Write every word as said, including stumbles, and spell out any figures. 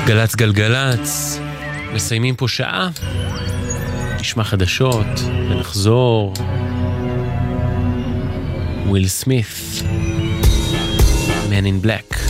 גלץ גלגלץ, מסיימים פה שעה, נשמע חדשות ונחזור. וויל סמית, Man in Black.